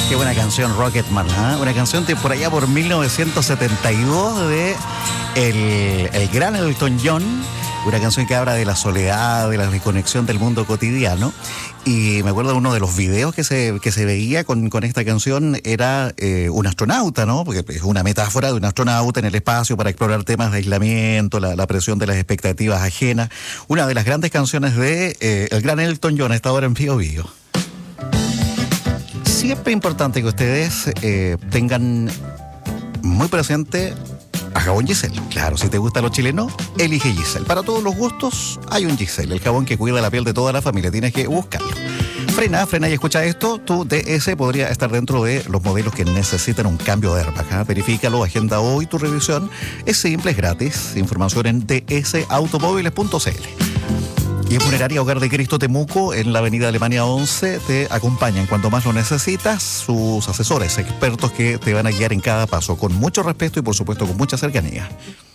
Qué buena canción, Rocketman, ¿eh? Una canción de por allá por 1972 de el gran Elton John. Una canción que habla de la soledad, de la desconexión del mundo cotidiano. Y me acuerdo de uno de los videos que se veía con esta canción, era un astronauta, ¿no? Porque es una metáfora de un astronauta en el espacio para explorar temas de aislamiento, la presión de las expectativas ajenas. Una de las grandes canciones de el gran Elton John, a esta hora en Bío Bío. Siempre es importante que ustedes tengan muy presente a jabón Giselle. Claro, si te gusta lo chileno, elige Giselle. Para todos los gustos hay un Giselle, el jabón que cuida la piel de toda la familia. Tienes que buscarlo. Frena y escucha esto. Tu DS podría estar dentro de los modelos que necesitan un cambio de airbag, ¿eh? Verifícalo, agenda hoy tu revisión. Es simple, es gratis. Información en dsautomóviles.cl. Y en Funeraria Hogar de Cristo Temuco, en la avenida Alemania 11, te acompañan cuando más lo necesitas, sus asesores, expertos que te van a guiar en cada paso, con mucho respeto y por supuesto con mucha cercanía.